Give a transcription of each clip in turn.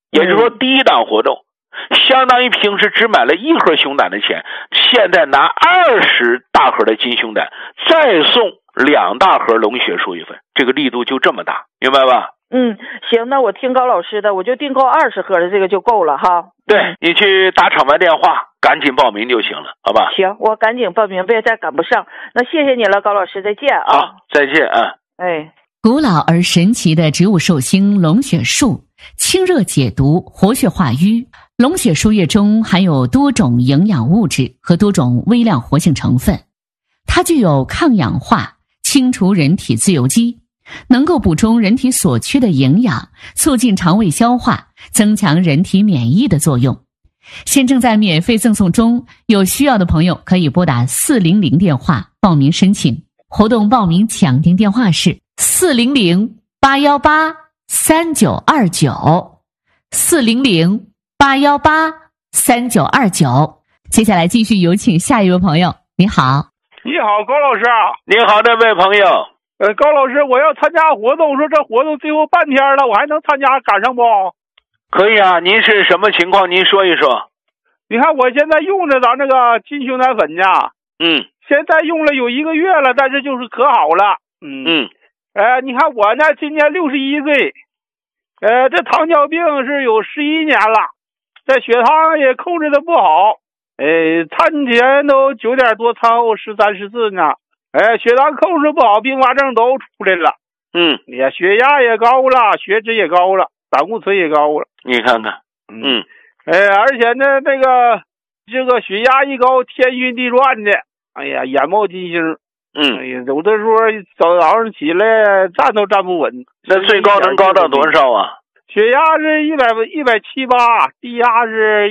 也就是说第一档活动相当于平时只买了1盒熊胆的钱，现在拿20大盒的金熊胆，再送2大盒龙血输液粉，这个力度就这么大，明白吧？ 行，那我听高老师的，我就订购20盒的这个就够了哈。 对，你去打场外电话，赶紧报名就行了，好吧？ 行，我赶紧报名，别再赶不上。那谢谢你了，高老师，再见啊。 好，再见啊。 古老而神奇的植物寿星龙血树，清热解毒，活血化瘀。龙血输液中含有多种营养物质和多种微量活性成分，它具有抗氧化、清除人体自由基，能够补充人体所缺的营养，促进肠胃消化，增强人体免疫的作用。现正在免费赠送中，有需要的朋友可以拨打400电话报名申请。活动报名抢订电话是400-818-3929，400-818-3929。接下来继续有请下一位朋友。你好。 你好，高老师。 你好，这位朋友。 高老师，我要参加活动，说这活动最后半天了，我还能参加赶上不？ 可以啊，您是什么情况？您说一说。 你看我现在用着咱这个金熊胆粉呢，现在用了有1个月了，但是就是可好了。你看我呢，今年61岁，这糖尿病是有11年了，这血糖也控制的不好，餐前都9点多，餐后13、14呢，血糖控制不好，并发症都出来了。血压也高了，血脂也高了，胆固醇也高了。 你看看， 而且呢，这个血压一高，天旋地转的，哎呀，眼冒金星。有的时候早上起来站都站不稳。 那最高能高到多少啊？ 血压是178，低压是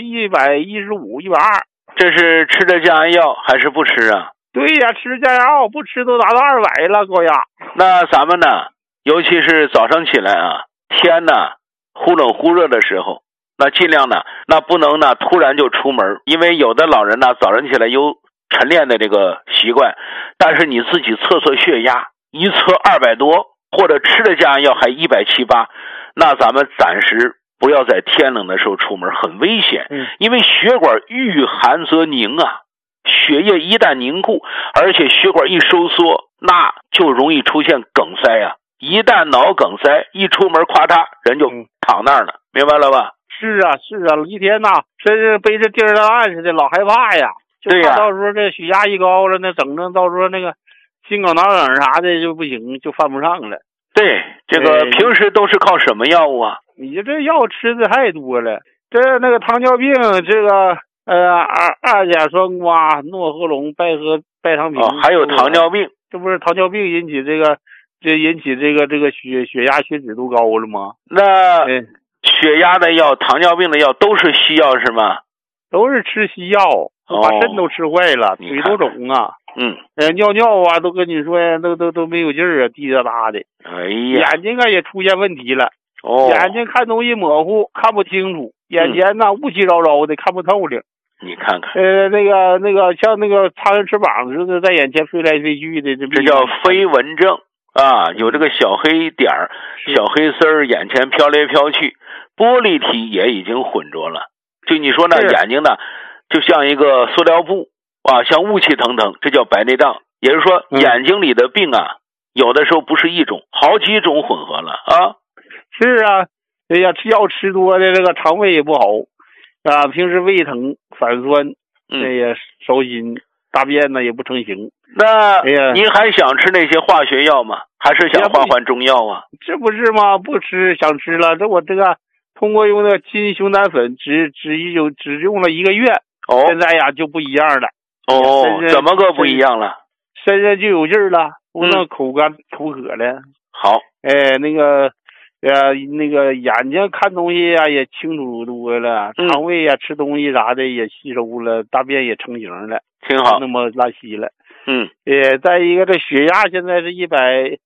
115、120。 这是吃的降压药还是不吃啊？ 对呀，吃降压药，不吃都达到200了，高压。 那咱们呢，尤其是早上起来啊，天呢忽冷忽热的时候，那尽量呢，那不能呢突然就出门，因为有的老人呢早上起来有晨练的这个习惯，但是你自己测血压，一测200多，或者吃的降压药还178，那咱们暂时不要在天冷的时候出门，很危险。因为血管遇寒则凝啊，血液一旦凝固，而且血管一收缩，那就容易出现梗塞啊。一旦脑梗塞，一出门夸嚓人就躺那儿了，明白了吧？ 是啊，一天呐，真是背着钉儿档案似的，老害怕呀。就怕到时候这血压一高了，那整到时候那个心梗、脑梗啥的就不行，就犯不上了。 对，这个平时都是靠什么药物啊？ 你这药吃的太多了，那个糖尿病，这个二甲双胍、诺和龙、拜糖平， 还有糖尿病， 这不是糖尿病引起这个血压血脂都高了吗？ 那血压的药、糖尿病的药都是西药是吗？ 都是吃西药，把肾都吃坏了，腿都肿啊。尿尿啊，都跟你说都没有劲儿啊，滴答答的。眼睛啊也出现问题了。眼睛看东西模糊，看不清楚，眼前呢雾气昭昭的，看不透了。 你看看， 那个像那个苍蝇翅膀似的，在眼前飞来飞去的， 这叫飞蚊症啊，有这个小黑点儿、小黑丝儿，眼前飘来飘去，玻璃体也已经混浊了。就你说呢，眼睛呢，就像一个塑料布啊，像雾气腾腾，这叫白内障。也就是说，眼睛里的病啊，有的时候不是一种，好几种混合了啊。 是啊，哎呀，吃药吃多的这个肠胃也不好啊，平时胃疼、反酸，哎呀，烧心，大便呢也不成形。 那您还想吃那些化学药吗？还是想换中药啊？ 这不是吗？不吃，想吃了。这我这个通过用的金熊胆粉，只用了1个月，现在呀就不一样了。 怎么个不一样了？ 身上就有劲儿了，不能口干口渴了。 好， 那个眼睛看东西呀也清楚多了，肠胃呀吃东西啥的也吸收了，大便也成型了， 挺好， 那么拉稀了。再一个这血压现在是135，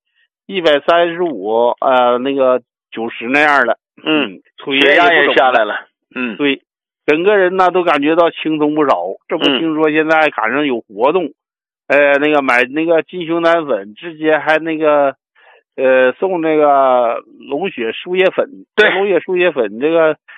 那个90那样了。 血压也下来了。 对，整个人呢都感觉到轻松不少。这不听说现在赶上有活动，那个买那个金熊胆粉，直接还那个送那个龙血输液粉。对，龙血输液粉这个